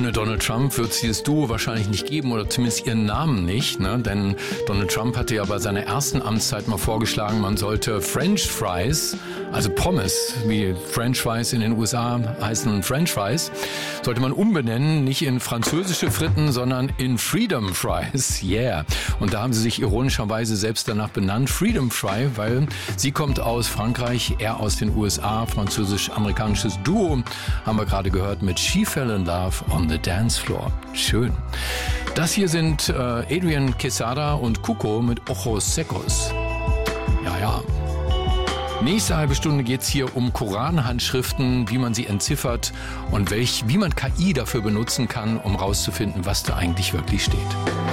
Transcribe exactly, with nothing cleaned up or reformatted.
Ohne Donald Trump wird es dieses Duo wahrscheinlich nicht geben oder zumindest ihren Namen nicht, ne? Denn Donald Trump hatte ja bei seiner ersten Amtszeit mal vorgeschlagen, man sollte French Fries, also Pommes, wie French Fries in den U S A heißen French Fries, sollte man umbenennen, nicht in französische Fritten, sondern in Freedom Fries. Yeah. Und da haben sie sich ironischerweise selbst danach benannt, Freedom Fry, weil sie kommt aus Frankreich, er aus den U S A, französisch-amerikanisches Duo, haben wir gerade gehört mit She Fell in Love on the Dance Floor. Schön. Das hier sind äh, Adrian Quesada und Cuco mit Ojos Secos. Ja, ja. Nächste halbe Stunde geht's hier um Koranhandschriften, wie man sie entziffert und welch, wie man K I dafür benutzen kann, um rauszufinden, was da eigentlich wirklich steht.